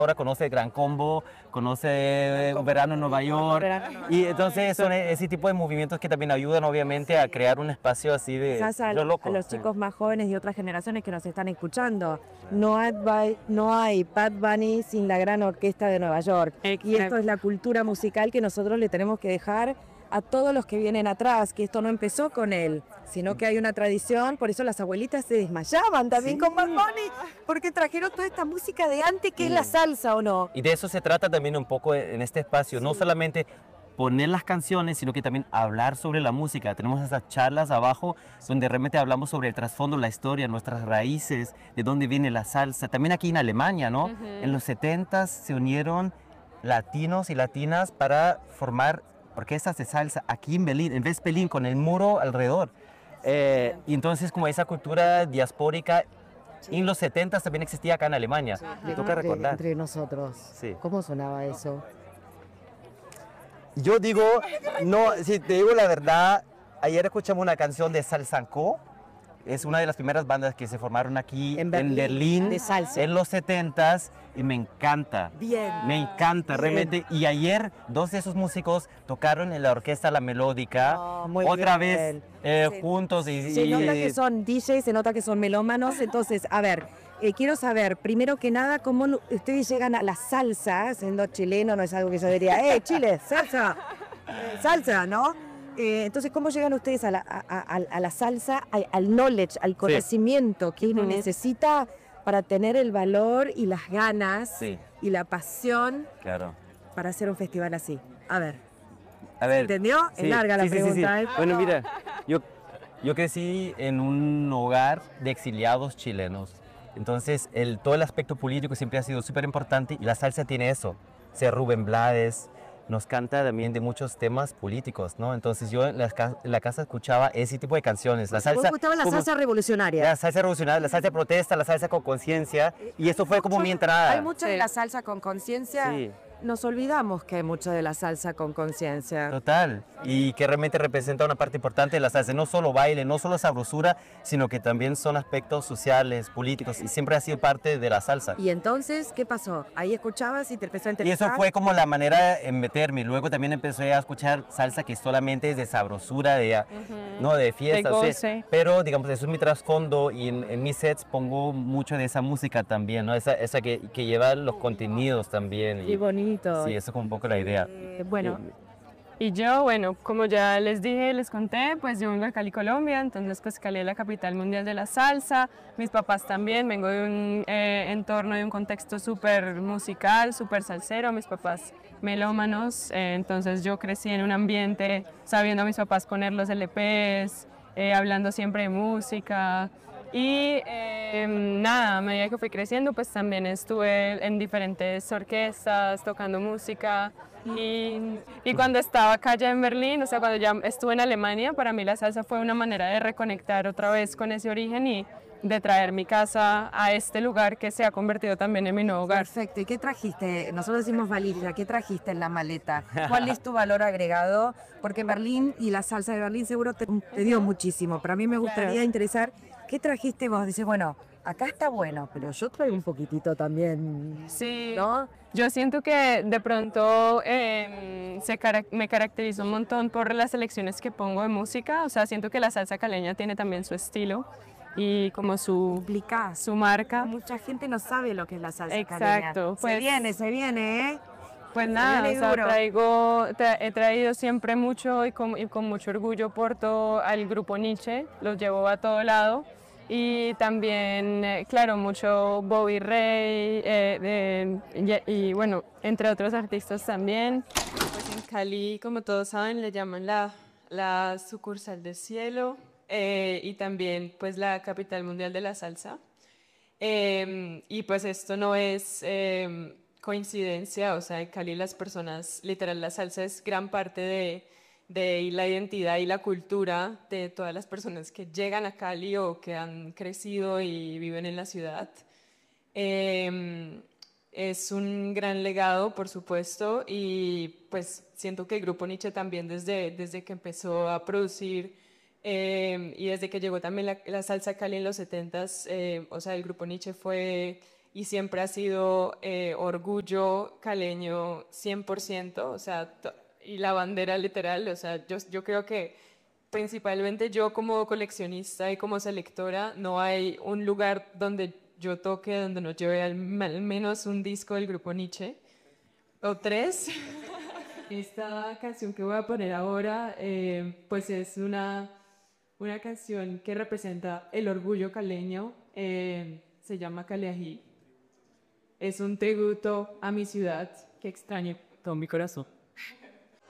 ahora conoce Gran Combo, conoce Un Verano en Nueva York, y entonces son ese tipo de movimientos que también ayudan obviamente a crear un espacio así de Quizás lo loco. a los chicos más jóvenes y otras generaciones que nos están escuchando. No hay Bad Bunny sin la gran orquesta de Nueva York. Y esto es la cultura musical que nosotros le tenemos que dejar a todos los que vienen atrás, que esto no empezó con él, sino que hay una tradición, por eso las abuelitas se desmayaban también con Bad Bunny, porque trajeron toda esta música de antes que es la salsa, ¿o no? Y de eso se trata también un poco en este espacio, no solamente poner las canciones, sino que también hablar sobre la música. Tenemos esas charlas abajo donde realmente hablamos sobre el trasfondo, la historia, nuestras raíces, de dónde viene la salsa. También aquí en Alemania, ¿no? En los 70s se unieron latinos y latinas para formar orquestas de salsa aquí en Berlín, en West-Berlín, con el muro alrededor. Y entonces como esa cultura diaspórica en los 70s también existía acá en Alemania. Me toca recordar. Entre nosotros. Sí. ¿Cómo sonaba eso? Yo digo, no, si te digo la verdad, ayer escuchamos una canción de Salsanco. Es una de las primeras bandas que se formaron aquí en Berlín de salsa. en los 70s y me encanta. Bien. Me encanta, realmente. Y ayer dos de esos músicos tocaron en la orquesta La Melódica otra vez juntos. Se nota que son DJs, se nota que son melómanos. Entonces, a ver, quiero saber, primero que nada, cómo ustedes llegan a la salsa, siendo chileno, no es algo que yo diría, Chile, salsa, salsa, ¿no? Entonces, ¿cómo llegan ustedes a la salsa, al knowledge, al conocimiento que uno necesita para tener el valor y las ganas y la pasión para hacer un festival así? A ver, ¿entendió? Es larga la pregunta. Bueno, mira, yo crecí en un hogar de exiliados chilenos. Entonces, todo el aspecto político siempre ha sido súper importante y la salsa tiene eso. Rubén Blades nos canta también de muchos temas políticos, ¿no? Entonces yo en la casa escuchaba ese tipo de canciones. La salsa, ¿vos gustaba la salsa revolucionaria? La salsa revolucionaria, la salsa de protesta, la salsa con conciencia, y eso fue como mi entrada. Hay mucho de la salsa con conciencia. Sí. Nos olvidamos que hay mucho de la salsa con conciencia. Total, y que realmente representa una parte importante de la salsa, no solo baile, no solo sabrosura, sino que también son aspectos sociales, políticos, y siempre ha sido parte de la salsa. ¿Y entonces qué pasó? Ahí escuchabas y te empezó a interesar. Y eso fue como la manera en meterme. Luego también empecé a escuchar salsa que solamente es de sabrosura, no de fiestas, de pero digamos, eso es mi trasfondo y en mis sets pongo mucho de esa música también, ¿no? Esa que lleva los contenidos también. Qué bonito. Sí, eso es como un poco la idea. Bueno, y yo, bueno, como ya les dije, les conté, pues yo vengo de Cali, Colombia, entonces pues Cali es la capital mundial de la salsa, mis papás también, vengo de un entorno, de un contexto súper musical, súper salsero, mis papás melómanos, entonces yo crecí en un ambiente sabiendo a mis papás poner los LPs, hablando siempre de música. Y nada, a medida que fui creciendo, pues también estuve en diferentes orquestas, tocando música. Y cuando estaba acá ya en Berlín, o sea, cuando ya estuve en Alemania, para mí la salsa fue una manera de reconectar otra vez con ese origen y de traer mi casa a este lugar que se ha convertido también en mi nuevo hogar. Perfecto. ¿Y qué trajiste? Nosotros decimos valija. ¿Qué trajiste en la maleta? ¿Cuál es tu valor agregado? Porque Berlín y la salsa de Berlín seguro te dio muchísimo. Pero a mí me gustaría interesar, ¿qué trajiste vos? Dices, bueno, acá está bueno, pero yo traigo un poquitito también. Sí, ¿no? Yo siento que de pronto me caracterizo un montón por las selecciones que pongo de música. O sea, siento que la salsa caleña tiene también su estilo y como su marca. Mucha gente no sabe lo que es la salsa Exacto, caleña. pues, Se viene, ¿eh? Pues nada, o sea, he traído siempre mucho y con mucho orgullo porto al grupo Nietzsche, los llevo a todo lado. Y también, claro, mucho Bobby Rey y bueno, entre otros artistas también. Pues en Cali, como todos saben, le llaman la sucursal del cielo y también pues la capital mundial de la salsa. Y pues esto no es coincidencia, o sea, en Cali las personas, literal, la salsa es gran parte de la identidad y la cultura de todas las personas que llegan a Cali o que han crecido y viven en la ciudad. Es un gran legado, por supuesto, y pues siento que el Grupo Nietzsche también desde que empezó a producir y desde que llegó también la salsa Cali en los 70s, o sea, el Grupo Nietzsche fue y siempre ha sido orgullo caleño 100%, o sea, y la bandera literal, o sea, yo creo que principalmente yo como coleccionista y como selectora, no hay un lugar donde yo toque donde no lleve al menos un disco del grupo Nietzsche, o tres. Esta canción que voy a poner ahora, pues es una canción que representa el orgullo caleño, se llama Caleají. Es un tributo a mi ciudad que extraño con mi corazón.